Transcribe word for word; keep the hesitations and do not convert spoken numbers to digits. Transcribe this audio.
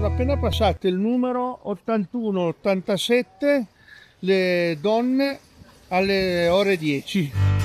sono appena passate il numero ottantuno ottantasette, le donne alle ore dieci.